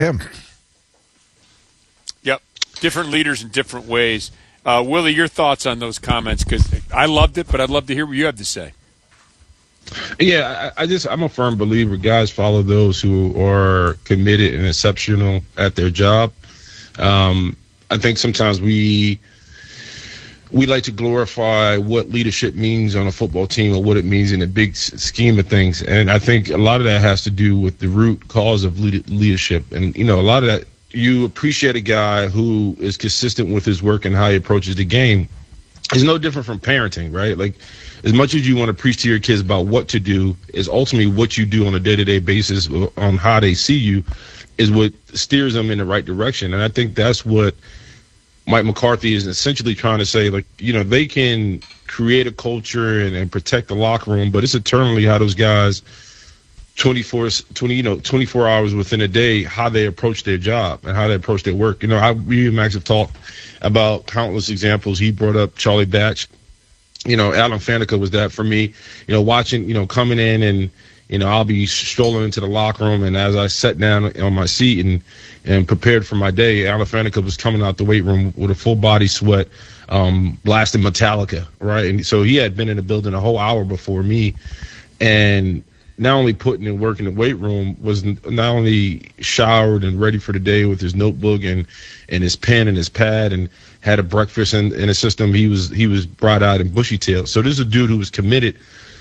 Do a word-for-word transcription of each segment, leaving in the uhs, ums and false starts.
him. Yep, different leaders in different ways. Uh, Willie, your thoughts on those comments? Because I loved it, but I'd love to hear what you have to say. Yeah, I, I just I'm a firm believer guys follow those who are committed and exceptional at their job. Um, I think sometimes we we like to glorify what leadership means on a football team or what it means in the big scheme of things, and I think a lot of that has to do with the root cause of leadership. And you know, a lot of that, you appreciate a guy who is consistent with his work and how he approaches the game. It's no different from parenting, right? Like, as much as you want to preach to your kids about what to do, is ultimately what you do on a day-to-day basis on how they see you is what steers them in the right direction. And I think that's what Mike McCarthy is essentially trying to say. Like, you know, they can create a culture and, and protect the locker room, but it's eternally how those guys twenty-four, twenty, you know, twenty-four hours within a day, how they approach their job and how they approach their work. You know, I, we and Max have talked about countless examples. He brought up Charlie Batch. You know, Alan Faneca was that for me. You know, watching, you know, coming in and, you know, I'll be strolling into the locker room, and as I sat down on my seat and, and prepared for my day, Alan Faneca was coming out the weight room with a full body sweat, um, blasting Metallica, right? And so he had been in the building a whole hour before me, and not only putting in work in the weight room, was not only showered and ready for the day with his notebook and, and his pen and his pad, and had a breakfast in, in a system. He was he was brought out in bushy tail. So this is a dude who was committed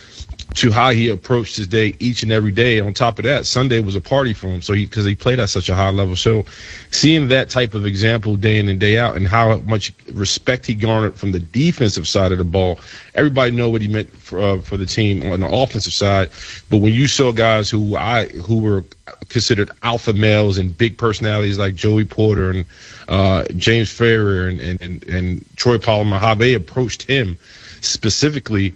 to how he approached his day each and every day. On top of that, Sunday was a party for him. So he because he played at such a high level. So seeing that type of example day in and day out, and how much respect he garnered from the defensive side of the ball, everybody know what he meant for uh, for the team on the offensive side. But when you saw guys who I who were considered alpha males and big personalities like Joey Porter and uh, James Ferrier and, and, and, and Troy Polamalu, how they approached him specifically,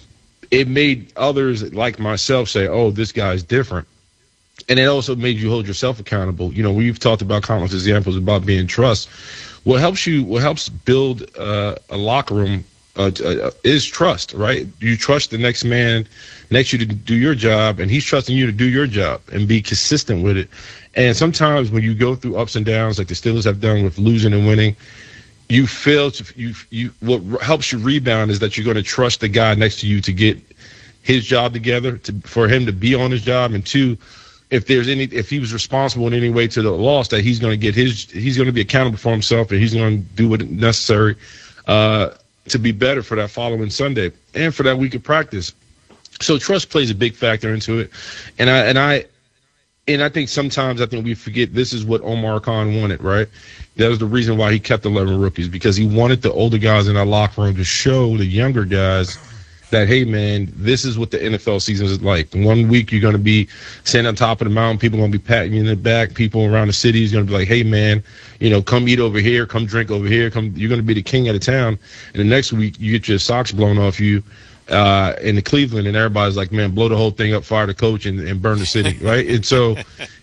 it made others like myself say, oh, this guy's different. And it also made you hold yourself accountable. You know, we've talked about countless examples about being trust. What helps you, what helps build uh, a locker room uh, uh, is trust, right? You trust the next man next to you to do your job, and he's trusting you to do your job and be consistent with it. And sometimes when you go through ups and downs, like the Steelers have done with losing and winning, you fail to you you. What helps you rebound is that you're going to trust the guy next to you to get his job together, to for him to be on his job, and two, if there's any, if he was responsible in any way to the loss, that he's going to get his, he's going to be accountable for himself, and he's going to do what necessary uh, to be better for that following Sunday and for that week of practice. So trust plays a big factor into it, and I and I and I think sometimes I think we forget this is what Omar Khan wanted, right? That was the reason why he kept eleven rookies, because he wanted the older guys in that locker room to show the younger guys that, hey, man, this is what the N F L season is like. One week you're going to be sitting on top of the mountain. People are going to be patting you in the back. People around the city is going to be like, hey, man, you know, come eat over here. Come drink over here. Come. You're going to be the king of the town. And the next week you get your socks blown off you uh, in the Cleveland, and everybody's like, man, blow the whole thing up, fire the coach, and, and burn the city, right? And so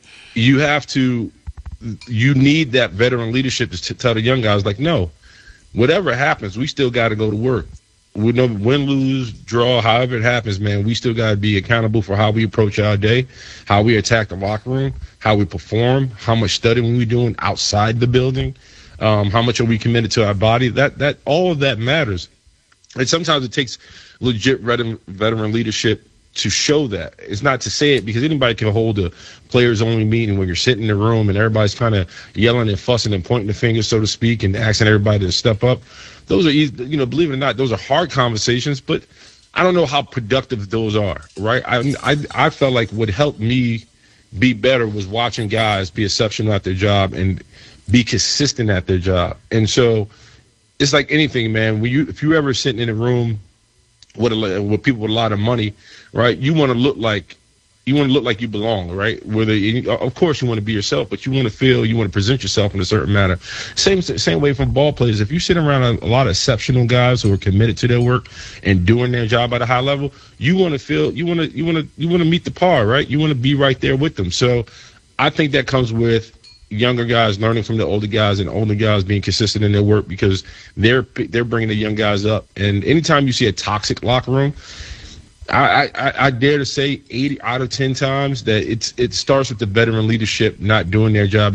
you have to – you need that veteran leadership to tell the young guys, like, no, whatever happens, we still got to go to work. We know win, lose, draw, however it happens, man, we still got to be accountable for how we approach our day, how we attack the locker room, how we perform, how much studying we're doing outside the building, um, how much are we committed to our body. That that all of that matters. And sometimes it takes legit veteran, veteran leadership to show that. It's not to say it, because anybody can hold a players-only meeting when you're sitting in the room and everybody's kind of yelling and fussing and pointing the finger, so to speak, and asking everybody to step up. Those are easy, you know, believe it or not, those are hard conversations, but I don't know how productive those are, right? I, I, I felt like what helped me be better was watching guys be exceptional at their job and be consistent at their job. And so it's like anything, man. When you, if you're ever sitting in a room with, a, with people with a lot of money, right, you want to look like you want to look like you belong, right? Whether you, of course you want to be yourself, but you want to feel, you want to present yourself in a certain manner. Same same way from ball players. If you sit around a, a lot of exceptional guys who are committed to their work and doing their job at a high level, you want to feel, you want to you want to you want to meet the par, right? You want to be right there with them. So I think that comes with younger guys learning from the older guys, and older guys being consistent in their work, because they're they're bringing the young guys up. And anytime you see a toxic locker room, I, I, I dare to say eight out of ten times that it's it starts with the veteran leadership not doing their job